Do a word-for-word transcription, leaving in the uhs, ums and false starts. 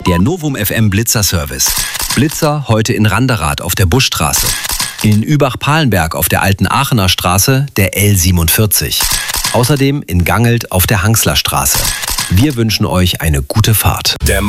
Der Novum F M Blitzer Service. Blitzer heute in Randerath auf der Buschstraße. In Übach-Palenberg auf der Alten Aachener Straße der L siebenundvierzig. Außerdem in Gangelt auf der Hangsler Straße. Wir wünschen euch eine gute Fahrt. Der